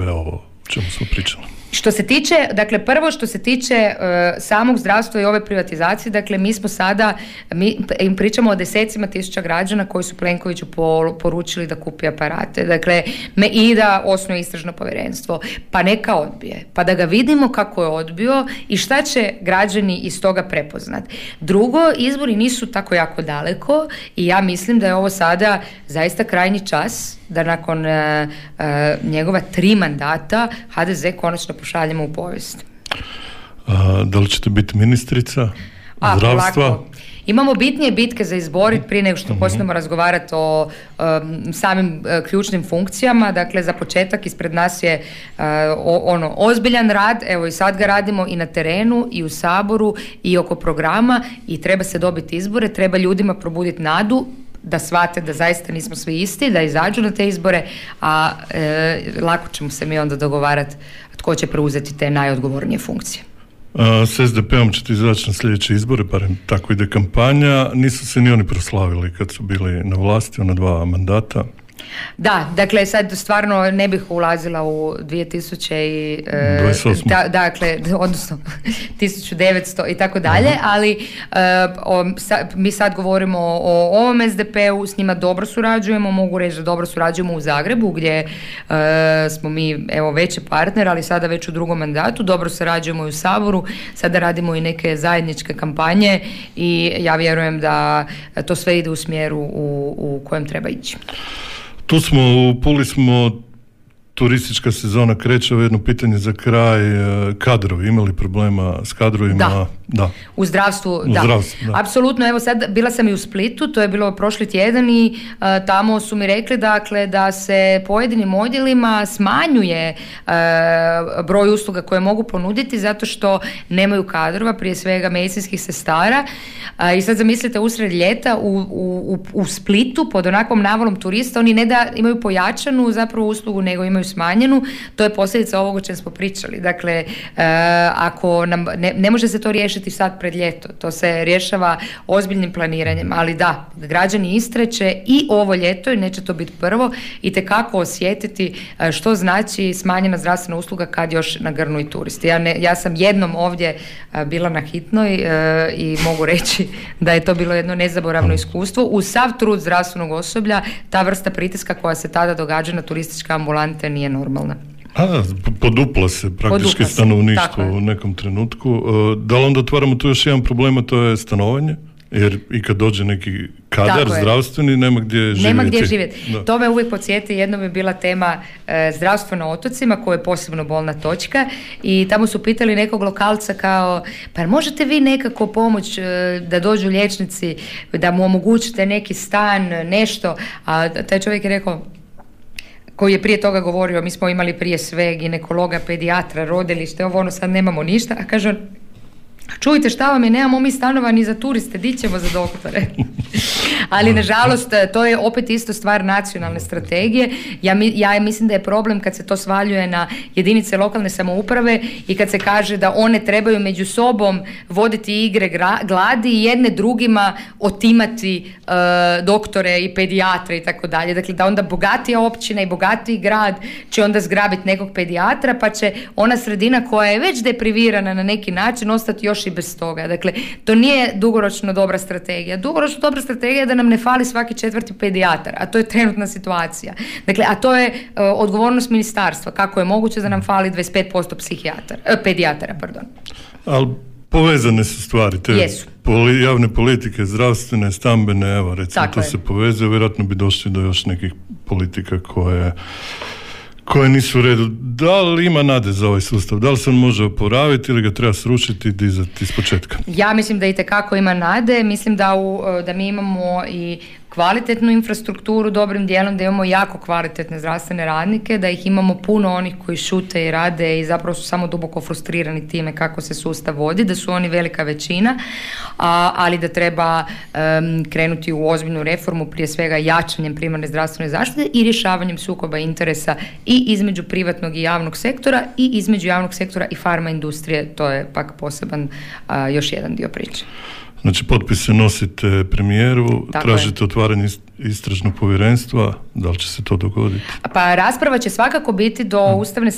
smjera ovo o čemu smo pričali? Što se tiče, dakle prvo što se tiče samog zdravstva i ove privatizacije, dakle mi smo sada, im pričamo o desecima tisuća građana koji su Plenkoviću poručili da kupi aparate, dakle i da osnuje istražno povjerenstvo, pa neka odbije, pa da ga vidimo kako je odbio i šta će građani iz toga prepoznati. Drugo, izbori nisu tako jako daleko i ja mislim da je ovo sada zaista krajnji čas da nakon njegova 3 mandata HDZ konačno pošaljemo u povijest. Da li ćete biti ministrica zdravstva? Lako. Imamo bitnije bitke za izboriti prije nego što počnemo razgovarati o samim ključnim funkcijama. Dakle, za početak ispred nas je ozbiljan rad, evo i sad ga radimo i na terenu i u Saboru i oko programa i treba se dobiti izbore, treba ljudima probuditi nadu da shvate da zaista nismo svi isti, da izađu na te izbore, a lako ćemo se mi onda dogovarati tko će preuzeti te najodgovornije funkcije. S SDP-om ćete izaći na sljedeće izbore, barem tako ide kampanja. Nisu se ni oni proslavili kad su bili na vlasti, 2 mandata. Da, dakle sad stvarno ne bih ulazila u 2028. Dakle, odnosno 1900 i tako dalje, ali mi sad govorimo o ovom SDP-u, s njima dobro surađujemo, mogu reći da dobro surađujemo u Zagrebu gdje smo mi veći partner, ali sada već u 2. mandatu, dobro surađujemo i u Saboru, sada radimo i neke zajedničke kampanje i ja vjerujem da to sve ide u smjeru u kojem treba ići. Tu smo, u Puli smo, turistička sezona kreće, jedno pitanje za kraj, kadrovi, imali problema s kadrovima? Da. U zdravstvu, da. Apsolutno, evo sad bila sam i u Splitu, to je bilo prošli tjedan i tamo su mi rekli dakle da se pojedinim odjelima smanjuje broj usluga koje mogu ponuditi zato što nemaju kadrova, prije svega medicinskih sestara i sad zamislite usred ljeta u Splitu pod onakvom navalom turista, oni ne da imaju pojačanu zapravo uslugu nego imaju smanjenu, to je posljedica ovog o čem smo pričali. Dakle, ako nam ne može se to riješiti sad pred ljeto, to se rješava ozbiljnim planiranjem, ali da, građani Istre će i ovo ljeto, i neće to biti prvo, itekako osjetiti što znači smanjena zdravstvena usluga kad još nagrnu i turisti. Ja sam jednom ovdje bila na hitnoj i mogu reći da je to bilo jedno nezaboravno iskustvo. Uz sav trud zdravstvenog osoblja, ta vrsta pritiska koja se tada događa na turističke ambulante nije normalna. Podupla se praktički stanovništvo u nekom trenutku. Da li onda otvaramo tu još jedan problem, a to je stanovanje? Jer i kad dođe neki kadar zdravstveni, nema gdje živjeti. To me uvijek podsjeti, jednom je bila tema zdravstvo na otocima, koja je posebno bolna točka i tamo su pitali nekog lokalca kao, pa možete vi nekako pomoć da dođu liječnici, da mu omogućite neki stan, nešto, a taj čovjek je rekao, koji je prije toga govorio, mi smo imali prije sve ginekologa, pedijatra, rodilište, sad nemamo ništa, a kaže on, čujte šta vam je, nemamo mi stanova ni za turiste, di ćemo za doktore. Ali nažalost to je opet isto stvar nacionalne strategije. Ja mislim da je problem kad se to svaljuje na jedinice lokalne samouprave i kad se kaže da one trebaju među sobom voditi igre gladi i jedne drugima otimati doktore i pedijatre i tako dalje. Dakle, da onda bogatija općina i bogatiji grad će onda zgrabiti nekog pedijatra, pa će ona sredina koja je već deprivirana na neki način ostati još i bez toga. Dakle, to nije dugoročno dobra strategija. Dugoročno dobra strategija je da nam ne fali svaki 4. pedijatar, a to je trenutna situacija. Dakle, a to je odgovornost ministarstva. Kako je moguće da nam fali 25% pedijatara, pardon. Ali povezane su stvari, te javne politike, zdravstvene, stambene, evo recimo to se povezuje, vjerojatno bi došli do još nekih politika koje nisu u redu. Da li ima nade za ovaj sustav? Da li se on može oporaviti ili ga treba srušiti i dizati iz početka? Ja mislim da itekako ima nade. Mislim da mi imamo i kvalitetnu infrastrukturu, dobrim dijelom da imamo jako kvalitetne zdravstvene radnike, da ih imamo puno onih koji šute i rade i zapravo su samo duboko frustrirani time kako se sustav vodi, da su oni velika većina, ali da treba krenuti u ozbiljnu reformu, prije svega jačanjem primarne zdravstvene zaštite i rješavanjem sukoba interesa i između privatnog i javnog sektora i između javnog sektora i farma industrije. To je pak poseban još jedan dio priče. Znači, potpise nosite premijeru, tražite otvaranje istražnog povjerenstva, da li će se to dogoditi? Pa rasprava će svakako biti do ustavne